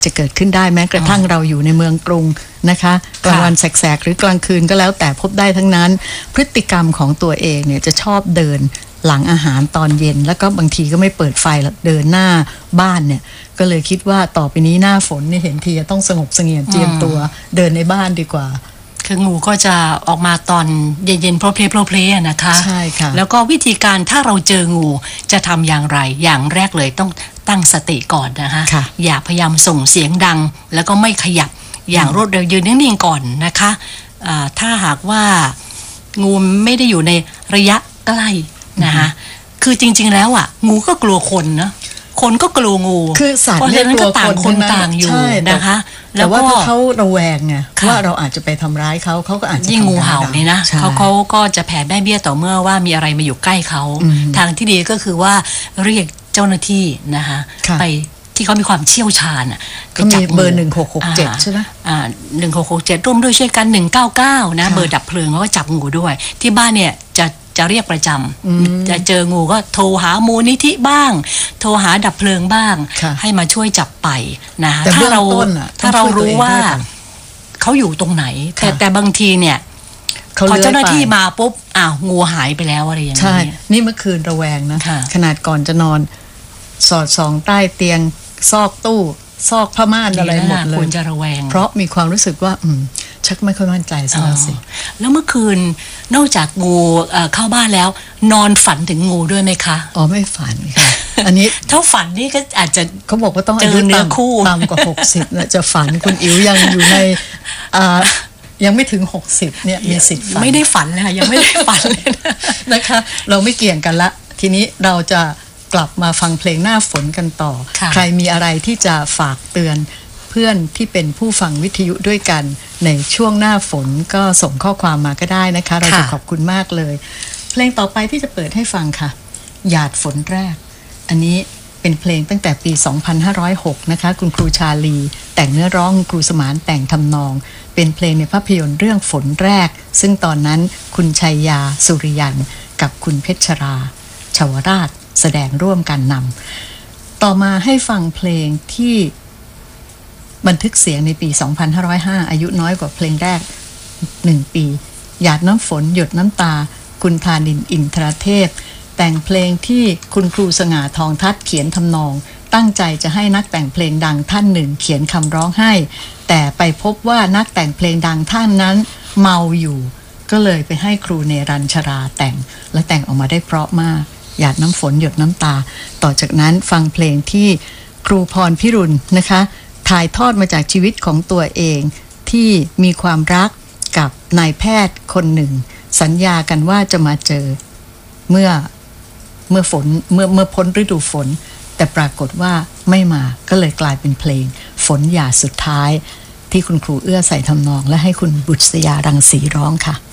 จะเกิดขึ้นได้แม้กระทั่งเราอยู่ในเมืองกรุงนะคะกลางวันแสกๆหรือกลางคืนก็แล้วแต่พบได้ทั้งนั้นพฤติกรรมของตัวเองเนี่ยจะชอบเดินหลังอาหารตอนเย็นแล้วก็บางทีก็ไม่เปิดไฟเดินหน้าบ้านเนี่ยก็เลยคิดว่าต่อไปนี้หน้าฝนนี่เห็นทีจะต้องสงบเสงี่ยมเจียมตัวเดินในบ้านดีกว่าคืองูก็จะออกมาตอนเย็นๆโพลเพลนะคะใช่ค่ะแล้วก็วิธีการถ้าเราเจองูจะทำอย่างไรอย่างแรกเลยต้องตั้งสติก่อนนะคะอย่าพยายามส่งเสียงดังแล้วก็ไม่ขยับอย่างรวดเร็วยืนนิ่งๆก่อนนะคะถ้าหากว่างูไม่ได้อยู่ในระยะใกล้นะคะคือจริงๆแล้วอ่ะงูก็กลัวคนนะคนก็กลัวงูคือสัตว์เนี่ยกลัวคนต่างอยู่นะคะแต่ว่าถ้าเขาระแวงไงว่าเราอาจจะไปทำร้ายเขาก็อาจจะยิ่งงูเห่านี่นะเขาก็จะแผ่แม่เบี้ยต่อเมื่อว่ามีอะไรมาอยู่ใกล้เขาทางที่ดีก็คือว่าเรียกเจ้าหน้าที่นะคะไปที่เขามีความเชี่ยวชาญเขามีเบอร์1667ใช่ไหม 1667ร่วมด้วยช่วยกัน199นะเบอร์ดับเพลิงเขาก็จับงูด้วยที่บ้านเนี่ยจะเรียกประจำจะเจองูก็โทรหามูลนิธิบ้างโทรหาดับเพลิงบ้างให้มาช่วยจับไปนะคะถ้าเรารู้ว่าเขาอยู่ตรงไหนแต่บางทีเนี่ยพอเจ้าหน้าที่มาปุ๊บงูหายไปแล้วอะไรอย่างนี้ใช่นี่เมื่อคืนระแวงนะขนาดก่อนจะนอนสอดส่องใต้เตียงซอกตู้ซอกผ้าม่านอะไรหมดเลยควรจะระแวงเพราะมีความรู้สึกว่าชักไม่ค่อยมั่นใจซะแล้วสิแล้วเมื่อคืนนอกจากงูเข้าบ้านแล้วนอนฝันถึงงูด้วยไหมคะไม่ฝันค่ะอันนี้ถ้าฝันนี่ก็อาจจะเขาบอกว่าต้องอายุต่ำกว่า60นะจะฝันคุณอิ๋วยังอยู่ในยังไม่ถึง60เนี่ยมีสิทธิ์ฝันไม่ได้ฝันเลยค่ะยังไม่ได้ฝันเลยนะคะเราไม่เกี่ยงกันละทีนี้เราจะกลับมาฟังเพลงหน้าฝนกันต่อใครมีอะไรที่จะฝากเตือนเพื่อนที่เป็นผู้ฟังวิทยุด้วยกันในช่วงหน้าฝนก็ส่งข้อความมาก็ได้นะคะเราจะขอบคุณมากเลยเพลงต่อไปที่จะเปิดให้ฟังค่ะหยาดฝนแรกอันนี้เป็นเพลงตั้งแต่ปี 2506 นะคะคุณครูชาลีแต่งเนื้อร้องครูสมานแต่งทำนองเป็นเพลงในภาพยนตร์เรื่องฝนแรกซึ่งตอนนั้นคุณชัยยาสุริยันกับคุณเพชรราชวราชแสดงร่วมกันนำต่อมาให้ฟังเพลงที่บันทึกเสียงในปี 2505 อายุน้อยกว่าเพลงแรก1 ปีหยาดน้ำฝนหยดน้ำตาคุณธานินทร์อินทรเทพแต่งเพลงที่คุณครูสง่าทองทัศน์เขียนทำนองตั้งใจจะให้นักแต่งเพลงดังท่านหนึ่งเขียนคำร้องให้แต่ไปพบว่านักแต่งเพลงดังท่านนั้นเมาอยู่ก็เลยไปให้ครูเนรัญชราแต่งและแต่งออกมาได้เพราะมากหยาดน้ำฝนหยดน้ำตาต่อจากนั้นฟังเพลงที่ครูพรพิรุณนะคะถ่ายทอดมาจากชีวิตของตัวเองที่มีความรักกับนายแพทย์คนหนึ่งสัญญากันว่าจะมาเจอเมื่อพ้นฤดูฝนแต่ปรากฏว่าไม่มาก็เลยกลายเป็นเพลงฝนหยาดสุดท้ายที่คุณครูเอื้อใส่ทำนองและให้คุณบุษยารังสีร้องค่ะ